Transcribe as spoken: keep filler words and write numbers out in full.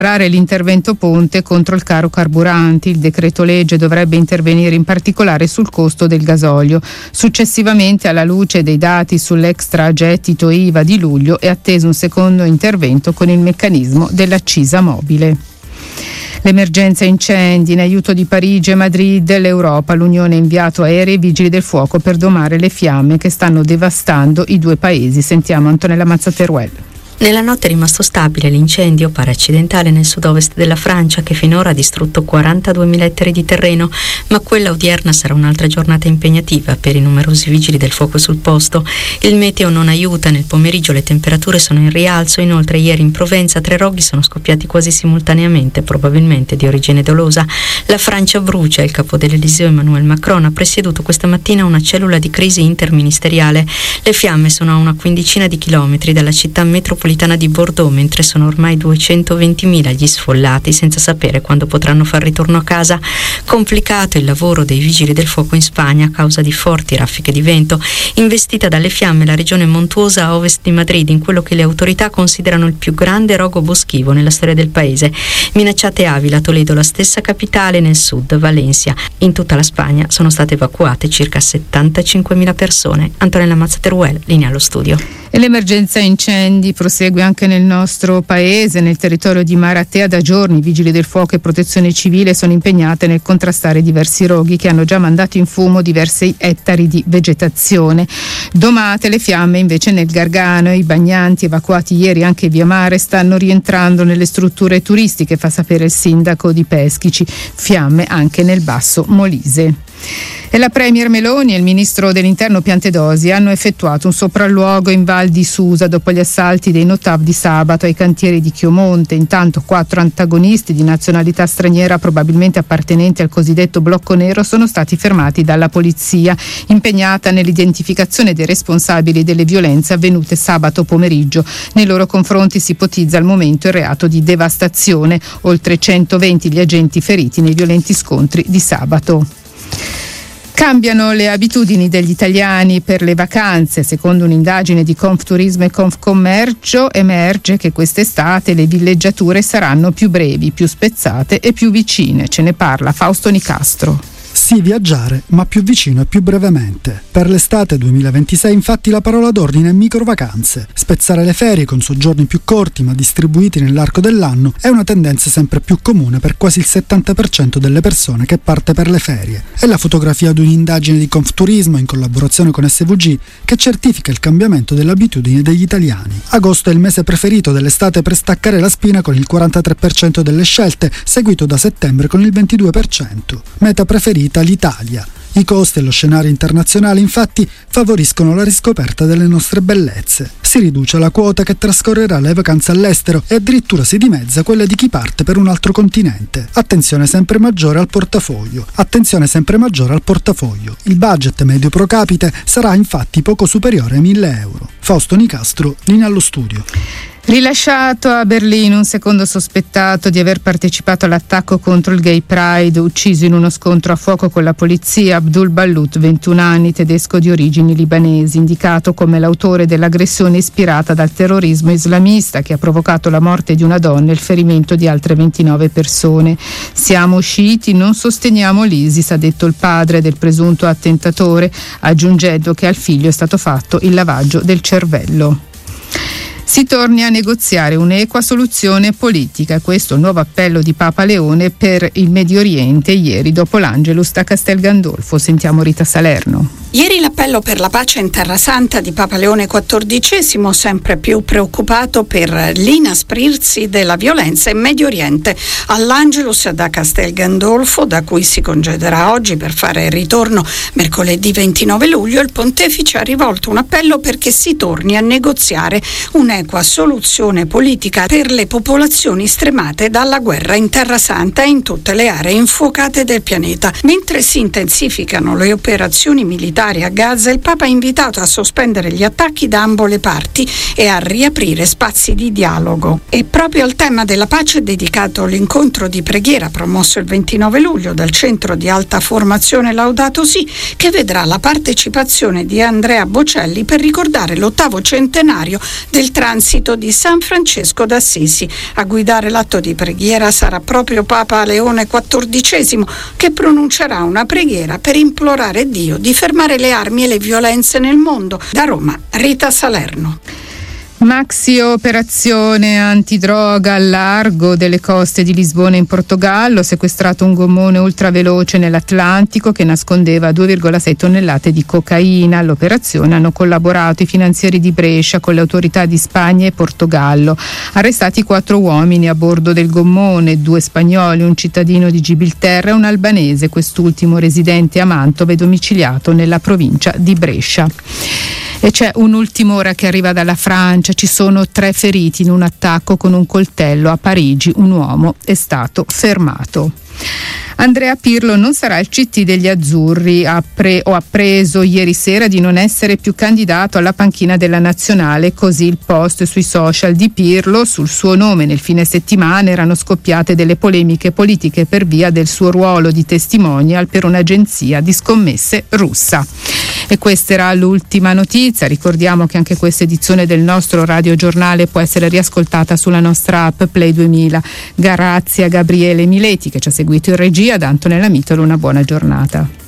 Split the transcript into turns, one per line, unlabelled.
L'intervento ponte contro il caro carburanti. Il decreto legge dovrebbe intervenire in particolare sul costo del gasolio. Successivamente, alla luce dei dati sull'extragettito I V A di luglio, è atteso un secondo intervento con il meccanismo dell'accisa mobile. L'emergenza incendi in aiuto di Parigi e Madrid, l'Europa, l'Unione ha inviato aerei e vigili del fuoco per domare le fiamme che stanno devastando i due paesi. Sentiamo Antonella Mazzateruel.
Nella notte è rimasto stabile l'incendio para-accidentale nel sud-ovest della Francia, che finora ha distrutto quarantaduemila ettari di terreno, ma quella odierna sarà un'altra giornata impegnativa per i numerosi vigili del fuoco sul posto. Il meteo non aiuta, nel pomeriggio le temperature sono in rialzo, inoltre ieri in Provenza tre roghi sono scoppiati quasi simultaneamente, probabilmente di origine dolosa. La Francia brucia, il capo dell'Eliseo Emmanuel Macron ha presieduto questa mattina una cellula di crisi interministeriale. Le fiamme sono a una quindicina di chilometri dalla città metropolitana di Bordeaux, mentre sono ormai duecentoventimila gli sfollati senza sapere quando potranno far ritorno a casa. Complicato il lavoro dei vigili del fuoco in Spagna a causa di forti raffiche di vento. Investita dalle fiamme la regione montuosa a ovest di Madrid, in quello che le autorità considerano il più grande rogo boschivo nella storia del paese. Minacciate Avila, Toledo, la stessa capitale, nel sud Valencia. In tutta la Spagna sono state evacuate circa settantacinquemila persone. Antonella Mazzateruel, linea allo studio.
E l'emergenza incendi prosegue anche nel nostro paese. Nel territorio di Maratea da giorni vigili del fuoco e protezione civile sono impegnate nel contrastare diversi roghi che hanno già mandato in fumo diversi ettari di vegetazione. Domate le fiamme invece nel Gargano. I bagnanti evacuati ieri anche via mare stanno rientrando nelle strutture turistiche, fa sapere il sindaco di Peschici. Fiamme anche nel Basso Molise. E la premier Meloni e il ministro dell'interno Piantedosi hanno effettuato un sopralluogo in Val di Susa dopo gli assalti dei Notav di sabato ai cantieri di Chiomonte. Intanto quattro antagonisti di nazionalità straniera, probabilmente appartenenti al cosiddetto blocco nero, sono stati fermati dalla polizia, impegnata nell'identificazione dei responsabili delle violenze avvenute sabato pomeriggio. Nei loro confronti si ipotizza al momento il reato di devastazione. Oltre centoventi gli agenti feriti nei violenti scontri di sabato. Cambiano le abitudini degli italiani per le vacanze. Secondo un'indagine di Confturismo e Confcommercio emerge che quest'estate le villeggiature saranno più brevi, più spezzate e più vicine. Ce ne parla Fausto Nicastro.
Sì, viaggiare, ma più vicino e più brevemente. Per l'estate duemilaventisei, infatti, la parola d'ordine è microvacanze. Spezzare le ferie con soggiorni più corti ma distribuiti nell'arco dell'anno è una tendenza sempre più comune per quasi il settanta per cento delle persone che parte per le ferie. È la fotografia di un'indagine di Confturismo in collaborazione con S V G che certifica il cambiamento delle abitudini degli italiani. Agosto è il mese preferito dell'estate per staccare la spina con il quarantatré per cento delle scelte, seguito da settembre con il ventidue per cento. Meta preferita l'Italia. I costi e lo scenario internazionale infatti favoriscono la riscoperta delle nostre bellezze. Si riduce la quota che trascorrerà le vacanze all'estero e addirittura si dimezza quella di chi parte per un altro continente. Attenzione sempre maggiore al portafoglio. Attenzione sempre maggiore al portafoglio. Il budget medio pro capite sarà infatti poco superiore ai mille euro. Fausto Nicastro, linea allo studio.
Rilasciato a Berlino un secondo sospettato di aver partecipato all'attacco contro il Gay Pride, ucciso in uno scontro a fuoco con la polizia, Abdul Ballout, ventuno anni, tedesco di origini libanesi, indicato come l'autore dell'aggressione ispirata dal terrorismo islamista che ha provocato la morte di una donna e il ferimento di altre ventinove persone. Siamo sciiti, non sosteniamo l'ISIS, ha detto il padre del presunto attentatore, aggiungendo che al figlio è stato fatto il lavaggio del cervello. Si torni a negoziare un'equa soluzione politica. Questo è il nuovo appello di Papa Leone per il Medio Oriente ieri dopo l'Angelus da Castel Gandolfo. Sentiamo Rita Salerno.
Ieri l'appello per la pace in Terra Santa di Papa Leone quattordicesimo, sempre più preoccupato per l'inasprirsi della violenza in Medio Oriente. All'Angelus da Castel Gandolfo, da cui si congederà oggi per fare ritorno mercoledì ventinove luglio, il pontefice ha rivolto un appello perché si torni a negoziare un'equa soluzione politica per le popolazioni stremate dalla guerra in Terra Santa e in tutte le aree infuocate del pianeta. Mentre si intensificano le operazioni militari a Gaza, il Papa ha invitato a sospendere gli attacchi da ambo le parti e a riaprire spazi di dialogo. E proprio al tema della pace è dedicato l'incontro di preghiera promosso il ventinove luglio dal Centro di Alta Formazione Laudato Si, che vedrà la partecipazione di Andrea Bocelli per ricordare l'ottavo centenario del transito di San Francesco d'Assisi. A guidare l'atto di preghiera sarà proprio Papa Leone quattordicesimo, che pronuncerà una preghiera per implorare Dio di fermare le armi e le violenze nel mondo. Da Roma, Rita Salerno.
Maxi operazione antidroga al largo delle coste di Lisbona in Portogallo, sequestrato un gommone ultraveloce nell'Atlantico che nascondeva due virgola sei tonnellate di cocaina. All'operazione hanno collaborato i finanzieri di Brescia con le autorità di Spagna e Portogallo. Arrestati quattro uomini a bordo del gommone, due spagnoli, un cittadino di Gibilterra e un albanese, quest'ultimo residente a Mantova e domiciliato nella provincia di Brescia. E c'è un'ultima ora che arriva dalla Francia. Ci sono tre feriti in un attacco con un coltello a Parigi. Un uomo è stato fermato. Andrea Pirlo non sarà il C T degli azzurri. Ha pre- o ha preso ieri sera di non essere più candidato alla panchina della nazionale, così il post sui social di Pirlo. Sul suo nome nel fine settimana erano scoppiate delle polemiche politiche per via del suo ruolo di testimonial per un'agenzia di scommesse russa. E questa era l'ultima notizia. Ricordiamo che anche questa edizione del nostro radiogiornale può essere riascoltata sulla nostra app Play duemila. Grazie a Gabriele Mileti che ci ha seguito in regia. Da Antonella Mitolo una buona giornata.